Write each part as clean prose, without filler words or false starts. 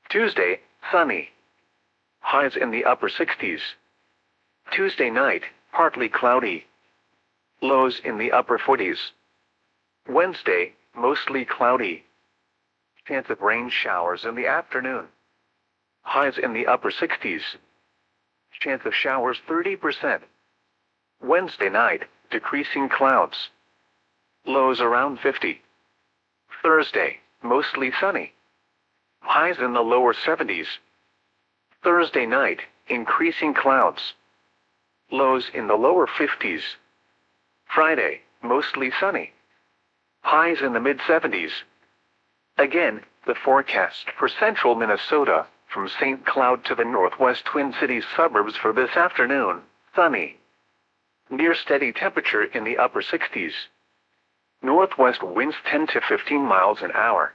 Tuesday, sunny. Highs in the upper 60s. Tuesday night, partly cloudy. Lows in the upper 40s. Wednesday, mostly cloudy. Chance of rain showers in the afternoon. Highs in the upper 60s. Chance of showers 30%. Wednesday night, decreasing clouds. Lows around 50. Thursday, mostly sunny. Highs in the lower 70s. Thursday night, increasing clouds. Lows in the lower 50s. Friday, mostly sunny. Highs in the mid-70s. Again, the forecast for central Minnesota, from St. Cloud to the northwest Twin Cities suburbs for this afternoon, sunny. Near steady temperature in the upper 60s. Northwest winds 10 to 15 miles an hour.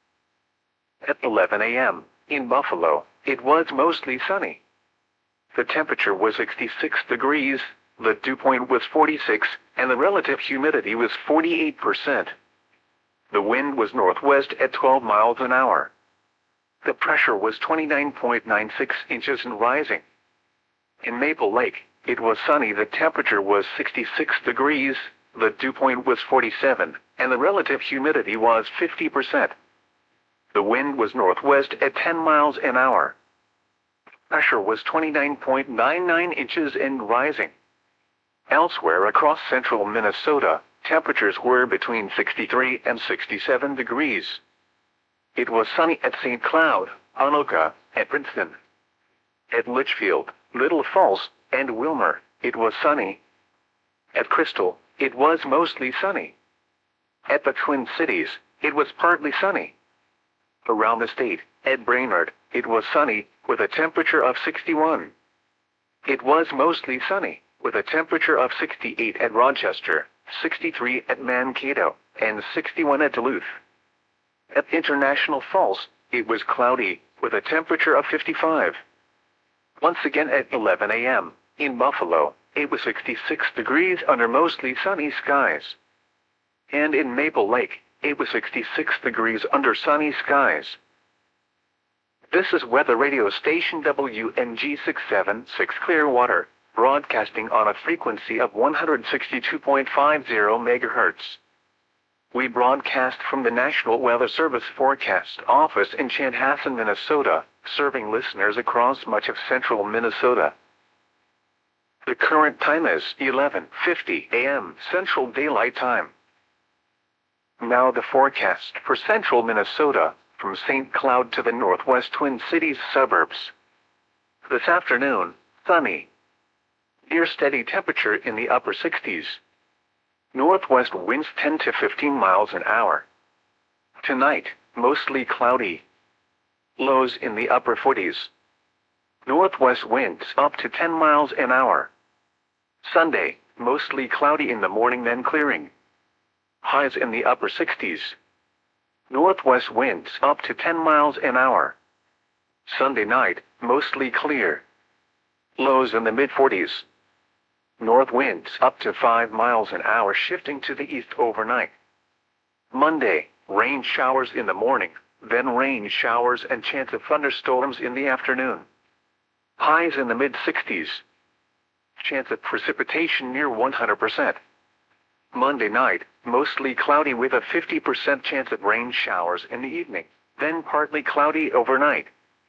At 11 a.m., in Buffalo, it was mostly sunny. The temperature was 66 degrees, the dew point was 46, and the relative humidity was 48%. The wind was northwest at 12 miles an hour. The pressure was 29.96 inches and rising. In Maple Lake, it was sunny. The temperature was 66 degrees, the dew point was 47, and the relative humidity was 50%. The wind was northwest at 10 miles an hour. Pressure was 29.99 inches and rising. Elsewhere across central Minnesota, temperatures were between 63 and 67 degrees. It was sunny at St. Cloud, Anoka, at Princeton. At Litchfield, Little Falls, and Wilmer, it was sunny. At Crystal, it was mostly sunny. At the Twin Cities, it was partly sunny. Around the state, at Brainerd, it was sunny, with a temperature of 61. It was mostly sunny, with a temperature of 68 at Rochester, 63 at Mankato, and 61 at Duluth. At International Falls, it was cloudy, with a temperature of 55. Once again at 11 a.m., in Buffalo, it was 66 degrees under mostly sunny skies. And in Maple Lake, it was 66 degrees under sunny skies. This is weather radio station WNG 676 Clearwater, broadcasting on a frequency of 162.50 MHz. We broadcast from the National Weather Service Forecast Office in Chanhassen, Minnesota, serving listeners across much of central Minnesota. The current time is 11:50 a.m. Central Daylight Time. Now the forecast for central Minnesota, from St. Cloud to the northwest Twin Cities suburbs. This afternoon, sunny. Near steady temperature in the upper 60s. Northwest winds 10 to 15 miles an hour. Tonight, mostly cloudy. Lows in the upper 40s. Northwest winds up to 10 miles an hour. Sunday, mostly cloudy in the morning then clearing. Highs in the upper 60s. Northwest winds up to 10 miles an hour. Sunday night, mostly clear. Lows in the mid-40s. North winds up to 5 miles an hour shifting to the east overnight. Monday, rain showers in the morning, then rain showers and chance of thunderstorms in the afternoon. Highs in the mid-60s. Chance of precipitation near 100%. Monday night, mostly cloudy with a 50% chance of rain showers in the evening, then partly cloudy overnight.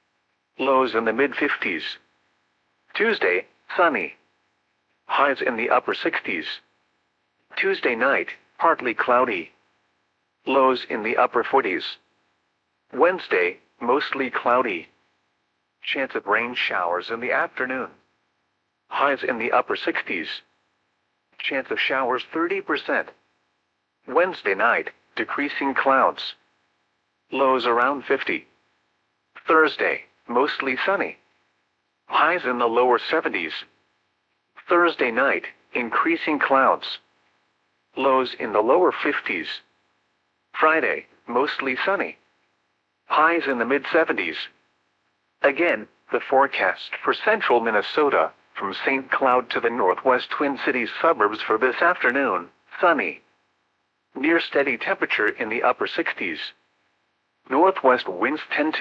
Lows in the mid-50s. Tuesday, sunny. Highs in the upper 60s. Tuesday night, partly cloudy. Lows in the upper 40s. Wednesday, mostly cloudy. Chance of rain showers in the afternoon. Highs in the upper 60s. Chance of showers 30%. Wednesday night, decreasing clouds. Lows around 50. Thursday, mostly sunny. Highs in the lower 70s. Thursday night, increasing clouds. Lows in the lower 50s. Friday, mostly sunny. Highs in the mid-70s. Again, the forecast for central Minnesota, from St. Cloud to the northwest Twin Cities suburbs for this afternoon, sunny. Near steady temperature in the upper 60s. Northwest winds 10 to